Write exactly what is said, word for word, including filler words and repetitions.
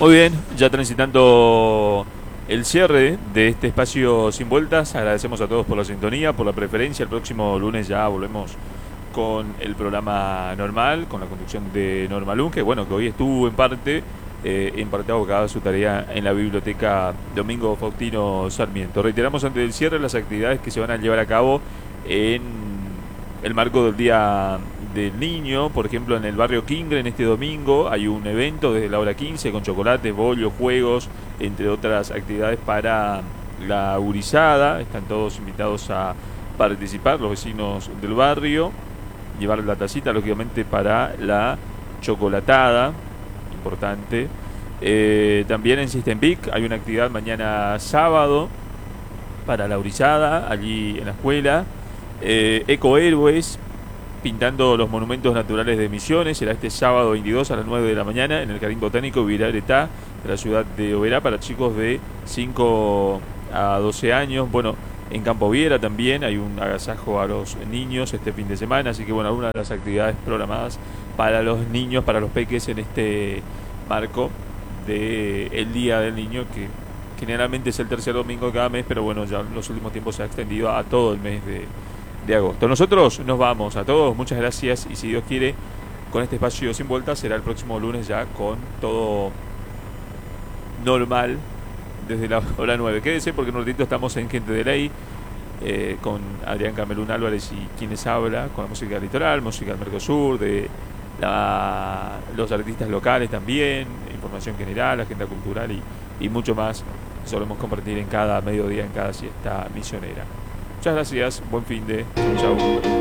Muy bien, ya transitando el cierre de este espacio sin vueltas, agradecemos a todos por la sintonía, por la preferencia. El próximo lunes ya volvemos con el programa normal, con la conducción de Norma Lun, que bueno, que hoy estuvo en parte, eh, en parte abocada a su tarea en la biblioteca Domingo Faustino Sarmiento. Reiteramos antes del cierre las actividades que se van a llevar a cabo en el marco del Día del Niño. Por ejemplo, en el barrio Quingre, en este domingo, hay un evento desde la hora quince con chocolates, bollos, juegos, entre otras actividades para la gurizada. Están todos invitados a participar, los vecinos del barrio, llevar la tacita, lógicamente, para la chocolatada, importante. Eh, también en System Vic hay una actividad mañana sábado para la gurizada, allí en la escuela. Eh, Ecohéroes, pintando los monumentos naturales de Misiones, será este sábado veintidós a las nueve de la mañana en el Jardín Botánico Villaretá de la ciudad de Oberá, para chicos de cinco a doce años. Bueno, en Campo Viera también hay un agasajo a los niños este fin de semana, así que bueno, algunas de las actividades programadas para los niños, para los peques, en este marco del Día del Niño, que generalmente es el tercer domingo de cada mes, pero bueno, ya en los últimos tiempos se ha extendido a todo el mes de de agosto. Nosotros nos vamos. A todos, muchas gracias, y si Dios quiere, con este espacio sin vuelta será el próximo lunes ya con todo normal desde la hora nueve. Quédese porque en un ratito estamos en Gente de Ley, eh, con Adrián Camelún Álvarez y quienes habla, con la música litoral, música del Mercosur, de la, los artistas locales también, información general, agenda cultural y, y mucho más. Solemos compartir en cada mediodía, en cada siesta misionera. Muchas gracias, buen fin de. Chau.